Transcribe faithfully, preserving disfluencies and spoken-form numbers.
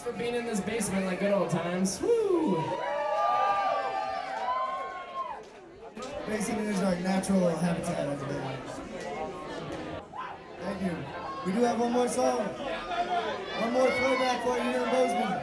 for being in this basement like good old times. Woo! Basement is our natural habitat of the band. Thank you. We do have one more song. One more throwback for you here in Bozeman.